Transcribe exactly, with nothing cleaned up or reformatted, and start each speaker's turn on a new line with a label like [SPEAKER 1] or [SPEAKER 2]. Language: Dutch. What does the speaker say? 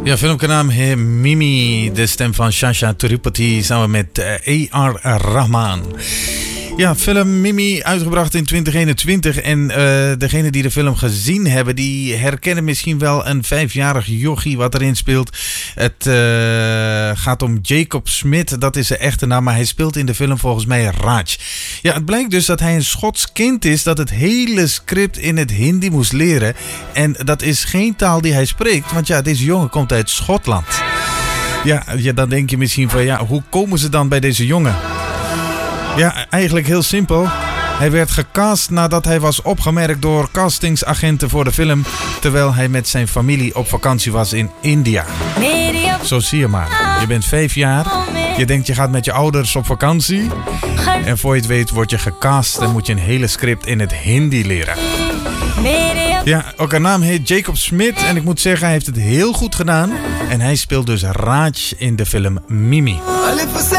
[SPEAKER 1] Ja, filmkanaal heet Mimi, de stem van Shasha Tirupati samen met uh, A R Rahman. Ja, film Mimi, uitgebracht in twintig eenentwintig. En uh, degenen die de film gezien hebben, die herkennen misschien wel een vijfjarig jochie wat erin speelt. Het uh, gaat om Jacob Smith, dat is zijn echte naam, maar hij speelt in de film volgens mij Raj. Ja, het blijkt dus dat hij een Schots kind is dat het hele script in het Hindi moest leren. En dat is geen taal die hij spreekt, want ja, deze jongen komt uit Schotland. Ja, ja, dan denk je misschien van, ja, hoe komen ze dan bij deze jongen? Ja, eigenlijk heel simpel. Hij werd gecast nadat hij was opgemerkt door castingsagenten voor de film, terwijl hij met zijn familie op vakantie was in India. Zo zie je maar. Je bent vijf jaar, je denkt je gaat met je ouders op vakantie en voor je het weet word je gecast en moet je een hele script in het Hindi leren. Ja, ook haar naam heet Jacob Smith en ik moet zeggen, hij heeft het heel goed gedaan. En hij speelt dus Raj in de film Mimi.